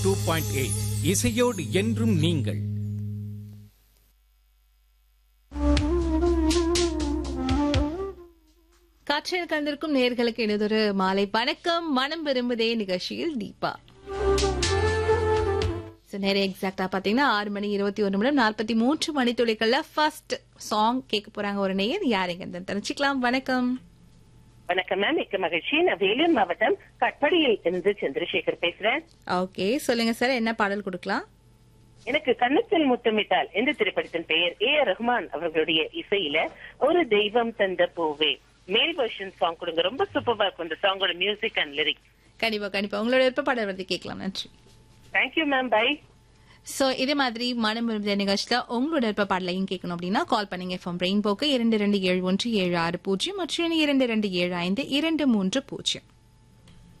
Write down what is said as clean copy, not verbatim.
102.8 இசையோடு என்றும் நீங்கள். காற்றில் கலந்திருக்கும் நேர்களுக்கு இனிதொரு மாலை வணக்கம். மனம் விரும்புதே நிகழ்ச்சியில் தீபா. நேரம் எக்ஸாக்டா பாத்தீங்கன்னா 6:21 மணித்துளிகள்ல ஃபர்ஸ்ட் சாங் கேட்க போறாங்க ஒரு நேயர். யாருங்க தெரிஞ்சுக்கலாம். வணக்கம். வணக்கம் மேம், மிக்க மகிழ்ச்சி. நான் வேலூர் மாவட்டம் கட்படியில் இருந்து சந்திரசேகர் பேசுறேன். ஓகே, சொல்லுங்க சார், என்ன பாடல் கொடுக்கலாம்? எனக்கு கன்னத்தில் முத்தமிட்டால் எந்த திரைப்படத்தின் பெயர் AR ரஹ்மான் அவர்களுடைய இசையில ஒரு தெய்வம் தந்த பூவே மேல் வெர்ஷன் சாங் கொடுங்க. ரொம்ப சூப்பரா இருக்கும் இந்த சாங்கோட மியூசிக் அண்ட் லிரிக்ஸ். கண்டிப்பா உங்களோட விருப்ப பாடல் வந்து கேட்கலாம். நன்றி. Thank you ma'am, by. சோ இதே மாதிரி மனம் விரும்பிய நிகழ்ச்சியில உங்களோட விருப்ப பாடலையும் கேட்கணும் அப்படின்னா கால் பண்ணுங்க. FM ரெயின்போக்கு 227176 மற்றும் 227523.